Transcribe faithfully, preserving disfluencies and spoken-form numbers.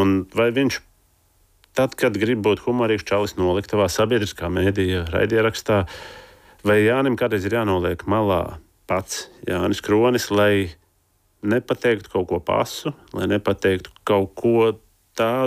Un vai viņš tad, kad grib būt humorīgs čalis noliktavā sabiedriskā mēdīja raidierakstā, vai Jānim kādreiz ir jānoliek malā pats Jānis Kronis, lai nepateiktu kaut ko pasu, lai nepateiktu kaut ko tādu,